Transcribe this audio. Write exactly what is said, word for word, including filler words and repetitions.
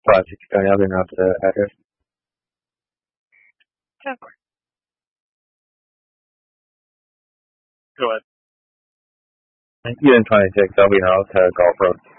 project kan jag vinna till header. Go ahead. Unit twenty-six, I'll be out to golf road.